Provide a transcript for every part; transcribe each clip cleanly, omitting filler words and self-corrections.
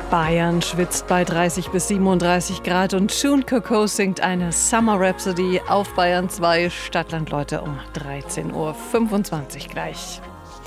Bayern schwitzt bei 30 bis 37 Grad und June Coco singt eine Summer Rhapsody auf Bayern 2. Stadtland Leute um 13.25 Uhr gleich.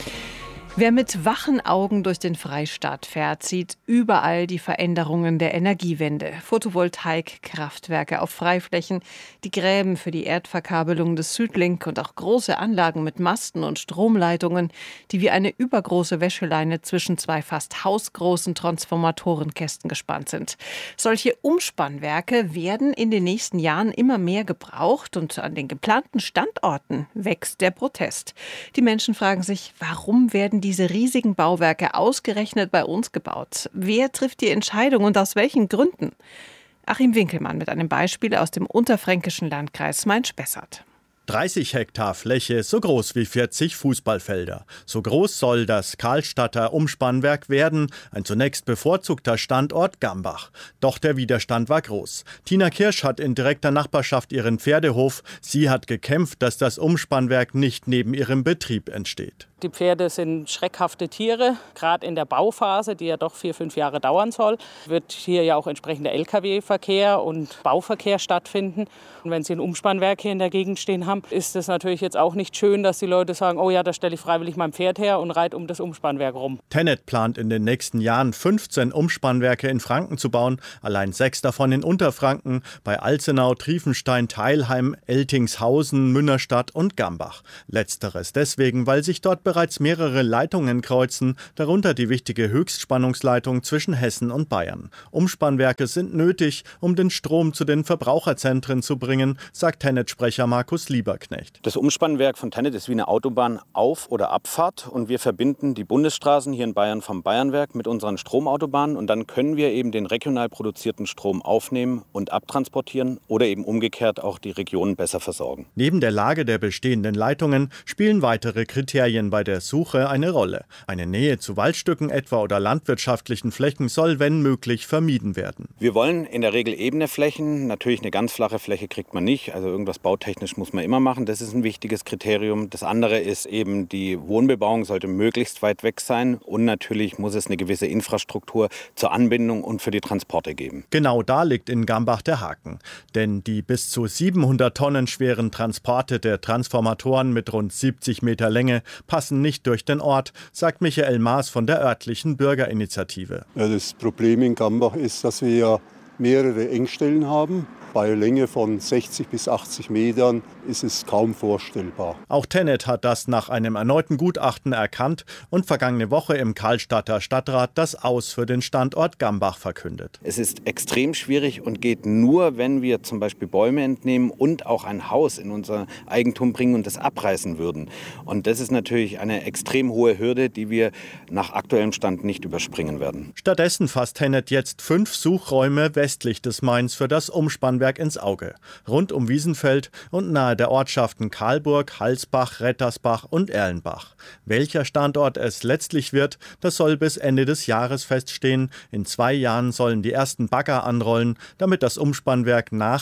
Wer mit wachen Augen durch den Freistaat fährt, sieht überall die Veränderungen der Energiewende. Photovoltaik-Kraftwerke auf Freiflächen, die Gräben für die Erdverkabelung des Südlink und auch große Anlagen mit Masten und Stromleitungen, die wie eine übergroße Wäscheleine zwischen zwei fast hausgroßen Transformatorenkästen gespannt sind. Solche Umspannwerke werden in den nächsten Jahren immer mehr gebraucht und an den geplanten Standorten wächst der Protest. Die Menschen fragen sich, warum werden diese riesigen Bauwerke ausgerechnet bei uns gebaut? Wer trifft die Entscheidung und aus welchen Gründen? Achim Winkelmann mit einem Beispiel aus dem unterfränkischen Landkreis Main-Spessart. 30 Hektar Fläche, so groß wie 40 Fußballfelder. So groß soll das Karlstadter Umspannwerk werden, ein zunächst bevorzugter Standort Gambach. Doch der Widerstand war groß. Tina Kirsch hat in direkter Nachbarschaft ihren Pferdehof. Sie hat gekämpft, dass das Umspannwerk nicht neben ihrem Betrieb entsteht. Die Pferde sind schreckhafte Tiere, gerade in der Bauphase, die ja doch 4-5 Jahre dauern soll, wird hier ja auch entsprechender Lkw-Verkehr und Bauverkehr stattfinden. Und wenn Sie ein Umspannwerk hier in der Gegend stehen haben, ist es natürlich jetzt auch nicht schön, dass die Leute sagen, oh ja, da stelle ich freiwillig mein Pferd her und reite um das Umspannwerk rum. TenneT plant in den nächsten Jahren 15 Umspannwerke in Franken zu bauen, allein 6 davon in Unterfranken, bei Alzenau, Triefenstein, Teilheim, Eltingshausen, Münnerstadt und Gambach. Letzteres deswegen, weil sich dort bereits mehrere Leitungen kreuzen, darunter die wichtige Höchstspannungsleitung zwischen Hessen und Bayern. Umspannwerke sind nötig, um den Strom zu den Verbraucherzentren zu bringen, sagt TenneT-Sprecher Markus Lieberknecht. Das Umspannwerk von TenneT ist wie eine Autobahn Auf- oder Abfahrt und wir verbinden die Bundesstraßen hier in Bayern vom Bayernwerk mit unseren Stromautobahnen und dann können wir eben den regional produzierten Strom aufnehmen und abtransportieren oder eben umgekehrt auch die Regionen besser versorgen. Neben der Lage der bestehenden Leitungen spielen weitere Kriterien bei der Suche eine Rolle. Eine Nähe zu Waldstücken etwa oder landwirtschaftlichen Flächen soll, wenn möglich, vermieden werden. Wir wollen in der Regel ebene Flächen. Natürlich eine ganz flache Fläche kriegt man nicht. Also irgendwas bautechnisch muss man immer machen. Das ist ein wichtiges Kriterium. Das andere ist eben, die Wohnbebauung sollte möglichst weit weg sein. Und natürlich muss es eine gewisse Infrastruktur zur Anbindung und für die Transporte geben. Genau da liegt in Gambach der Haken. Denn die bis zu 700 Tonnen schweren Transporte der Transformatoren mit rund 70 Meter Länge passen nicht durch den Ort, sagt Michael Maas von der örtlichen Bürgerinitiative. Ja, das Problem in Gambach ist, dass wir ja mehrere Engstellen haben. Bei Länge von 60 bis 80 Metern ist es kaum vorstellbar. Auch TenneT hat das nach einem erneuten Gutachten erkannt und vergangene Woche im Karlstadter Stadtrat das Aus für den Standort Gambach verkündet. Es ist extrem schwierig und geht nur, wenn wir zum Beispiel Bäume entnehmen und auch ein Haus in unser Eigentum bringen und das abreißen würden. Und das ist natürlich eine extrem hohe Hürde, die wir nach aktuellem Stand nicht überspringen werden. Stattdessen fasst TenneT jetzt 5 Suchräume westlich des Mains für das Umspannwerk ins Auge. Rund um Wiesenfeld und nahe der Ortschaften Karlburg, Halsbach, Rettersbach und Erlenbach. Welcher Standort es letztlich wird, das soll bis Ende des Jahres feststehen. In 2 Jahren sollen die ersten Bagger anrollen, damit das Umspannwerk nach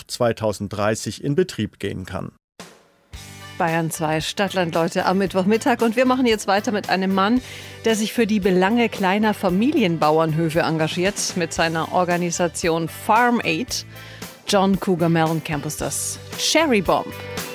2030 in Betrieb gehen kann. Bayern 2 Stadtlandleute am Mittwochmittag und wir machen jetzt weiter mit einem Mann, der sich für die Belange kleiner Familienbauernhöfe engagiert mit seiner Organisation Farm Aid. John Cougar Mellencamp ist das. Cherry Bomb.